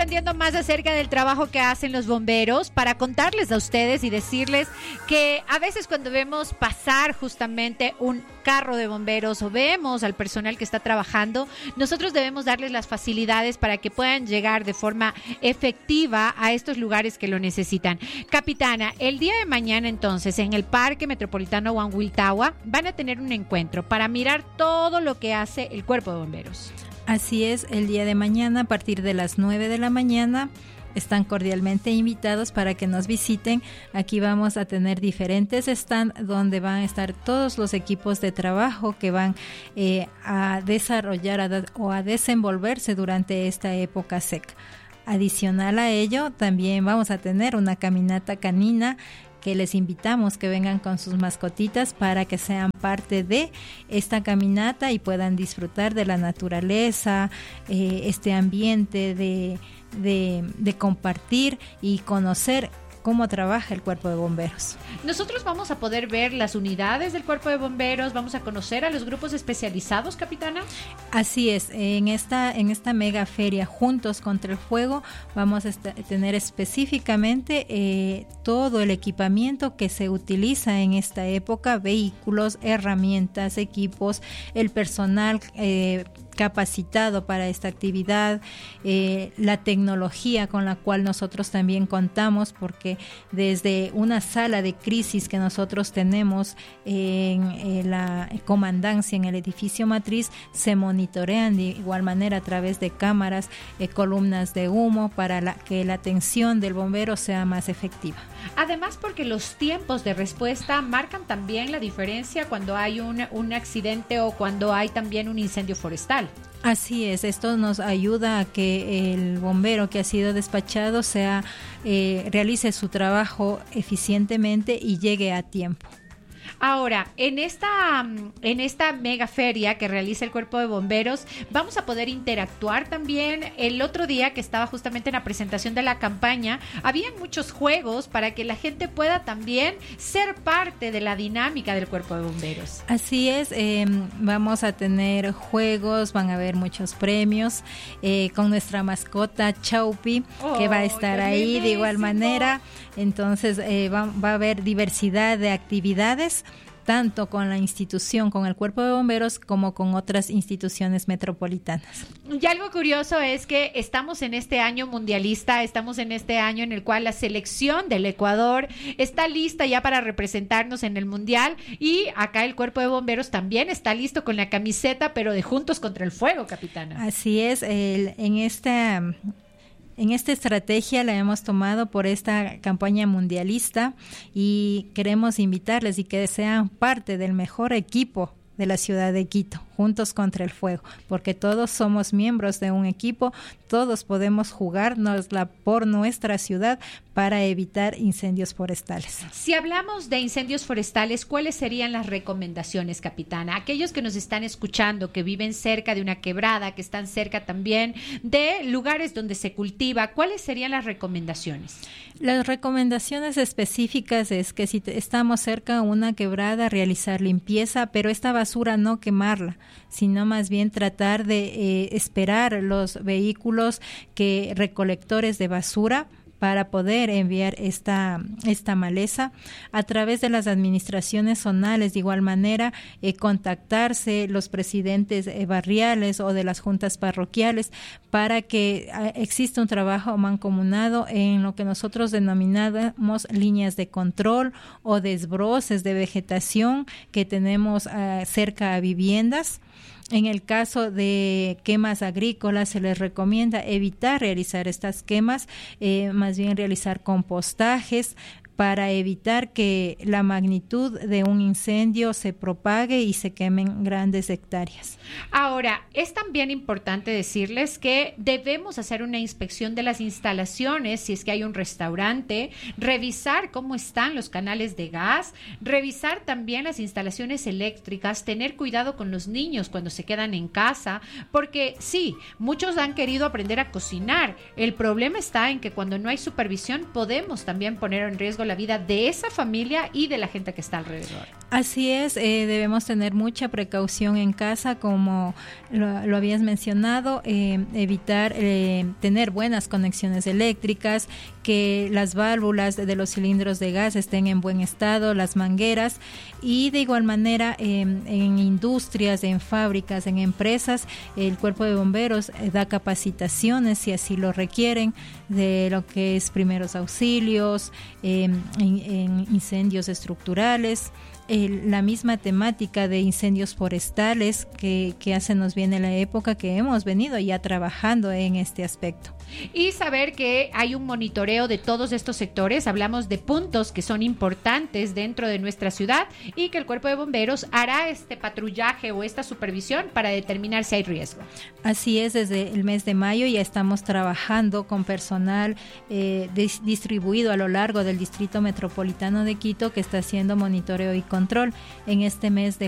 aprendiendo más acerca del trabajo que hacen los bomberos para contarles a ustedes y decirles que a veces cuando vemos pasar justamente un carro de bomberos o vemos al personal que está trabajando, nosotros debemos darles las facilidades para que puedan llegar de forma efectiva a estos lugares que lo necesitan. Capitana, el día de mañana entonces en el Parque Metropolitano Huanhuiltahua van a tener un encuentro para mirar todo lo que hace el Cuerpo de Bomberos. Así es, el día de mañana a partir de las 9 de la mañana están cordialmente invitados para que nos visiten. Aquí vamos a tener diferentes stands donde van a estar todos los equipos de trabajo que van a desarrollar o a desenvolverse durante esta época seca. Adicional a ello, también vamos a tener una caminata canina que les invitamos que vengan con sus mascotitas para que sean parte de esta caminata y puedan disfrutar de la naturaleza, este ambiente de compartir y conocer cómo trabaja el Cuerpo de Bomberos. Nosotros vamos a poder ver las unidades del Cuerpo de Bomberos, vamos a conocer a los grupos especializados, capitana. Así es, en esta mega feria Juntos contra el Fuego vamos a tener específicamente todo el equipamiento que se utiliza en esta época, vehículos, herramientas, equipos, el personal capacitado para esta actividad, la tecnología con la cual nosotros también contamos, porque desde una sala de crisis que nosotros tenemos en la comandancia, en el edificio matriz, se monitorean de igual manera a través de cámaras, columnas de humo para que la atención del bombero sea más efectiva. Además, porque los tiempos de respuesta marcan también la diferencia cuando hay un accidente o cuando hay también un incendio forestal. Así es, esto nos ayuda a que el bombero que ha sido despachado realice su trabajo eficientemente y llegue a tiempo. Ahora, en esta mega feria que realiza el Cuerpo de Bomberos, vamos a poder interactuar también. El otro día que estaba justamente en la presentación de la campaña, había muchos juegos para que la gente pueda también ser parte de la dinámica del Cuerpo de Bomberos. Así es, vamos a tener juegos, van a haber muchos premios con nuestra mascota Chaupi, que va a estar ahí de igual manera. Entonces va a haber diversidad de actividades, tanto con la institución, con el Cuerpo de Bomberos, como con otras instituciones metropolitanas. Y algo curioso es que estamos en este año mundialista, estamos en este año en el cual la selección del Ecuador está lista ya para representarnos en el Mundial, y acá el Cuerpo de Bomberos también está listo con la camiseta, pero de Juntos contra el Fuego, capitana. Así es, en esta estrategia la hemos tomado por esta campaña mundialista y queremos invitarles y que sean parte del mejor equipo de la ciudad de Quito, Juntos contra el Fuego, porque todos somos miembros de un equipo, todos podemos jugárnosla por nuestra ciudad para evitar incendios forestales. Si hablamos de incendios forestales, ¿cuáles serían las recomendaciones, capitana? Aquellos que nos están escuchando, que viven cerca de una quebrada, que están cerca también de lugares donde se cultiva, ¿cuáles serían las recomendaciones? Las recomendaciones específicas es que si estamos cerca de una quebrada, realizar limpieza, pero esta basura no quemarla, sino más bien tratar de esperar los vehículos recolectores de basura para poder enviar esta maleza a través de las administraciones zonales. De igual manera, contactarse los presidentes barriales o de las juntas parroquiales para que exista un trabajo mancomunado en lo que nosotros denominamos líneas de control o desbroces de vegetación que tenemos cerca a viviendas. En el caso de quemas agrícolas se les recomienda evitar realizar estas quemas, más bien realizar compostajes para evitar que la magnitud de un incendio se propague y se quemen grandes hectáreas. Ahora, es también importante decirles que debemos hacer una inspección de las instalaciones, si es que hay un restaurante, revisar cómo están los canales de gas, revisar también las instalaciones eléctricas, tener cuidado con los niños cuando se quedan en casa, porque sí, muchos han querido aprender a cocinar. El problema está en que cuando no hay supervisión podemos también poner en riesgo la vida de esa familia y de la gente que está alrededor. Así es, debemos tener mucha precaución en casa, como lo habías mencionado, evitar tener buenas conexiones eléctricas, que las válvulas de los cilindros de gas estén en buen estado, las mangueras, y de igual manera en industrias, en fábricas, en empresas, el Cuerpo de Bomberos da capacitaciones, si así lo requieren, de lo que es primeros auxilios, en incendios estructurales. La misma temática de incendios forestales que se nos viene la época, que hemos venido ya trabajando en este aspecto. Y saber que hay un monitoreo de todos estos sectores, hablamos de puntos que son importantes dentro de nuestra ciudad y que el Cuerpo de Bomberos hará este patrullaje o esta supervisión para determinar si hay riesgo. Así es, desde el mes de mayo ya estamos trabajando con personal distribuido a lo largo del Distrito Metropolitano de Quito, que está haciendo monitoreo y control. En este mes de